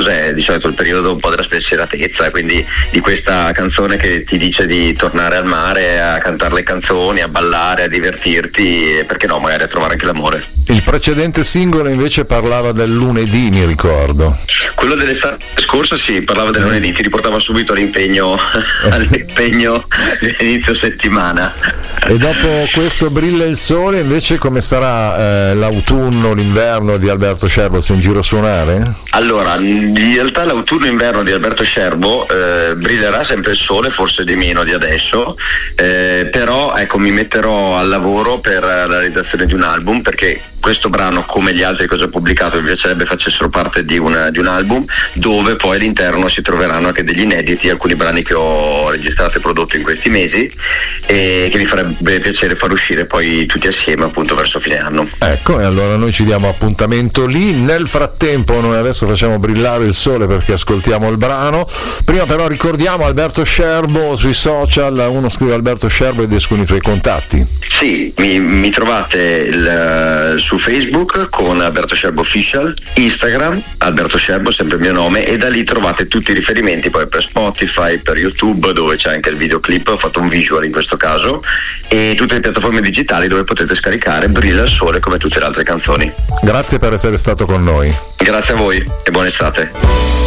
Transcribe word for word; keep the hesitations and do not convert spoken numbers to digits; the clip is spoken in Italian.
cos'è di solito il periodo un po' della spensieratezza, quindi di questa canzone che ti dice di tornare al mare a cantare le canzoni, a ballare, a divertirti e perché no, magari a trovare anche l'amore. Il precedente singolo invece parlava del lunedì, mi ricordo. Quello dell'estate scorsa sì, parlava del lunedì, ti riportava subito all'impegno all'impegno dell'inizio settimana. E dopo questo Brilla il sole invece come sarà eh, l'autunno, l'inverno di Alberto Scerbo? Sei in giro a suonare? Allora, in realtà l'autunno-inverno di Alberto Scerbo eh, brillerà sempre il sole, forse di meno di adesso, eh, però ecco mi metterò al lavoro per la realizzazione di un album, perché questo brano, come gli altri che ho già pubblicato, mi piacerebbe facessero parte di un, di un album dove poi all'interno si troveranno anche degli inediti, alcuni brani che ho registrato e prodotto in questi mesi e che mi farebbe piacere far uscire poi tutti assieme appunto verso fine anno. Ecco, e allora noi ci diamo appuntamento lì. Nel frattempo noi adesso facciamo brillare il sole perché ascoltiamo il brano. Prima però ricordiamo Alberto Scerbo sui social, uno scrive Alberto Scerbo ed escono i tuoi contatti. Sì, mi, mi trovate il, su Facebook con Alberto Scerbo Official, Instagram Alberto Scerbo, sempre il mio nome, e da lì trovate tutti i riferimenti poi per Spotify, per YouTube dove c'è anche il videoclip, ho fatto un visual in questo caso, e tutte le piattaforme digitali dove potete scaricare Brilla il sole come tutte le altre canzoni. Grazie per essere stato con noi. Grazie a voi e buona estate.